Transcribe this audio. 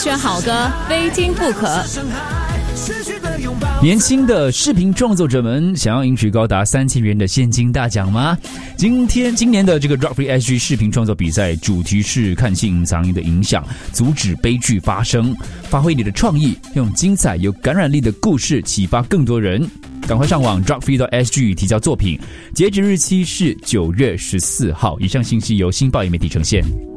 选好歌，非听不可。 年轻的视频创作者们想要赢取高达3000元的现金大奖吗？今年的这个 Drug Free SG 视频创作比赛主题是看清隐藏的影响，阻止悲剧发生，发挥你的创意，用精彩有感染力的故事启发更多人。赶快上网 drugfree.sg 提交作品，截止日期是9月14号。以上信息由新报业媒体呈现。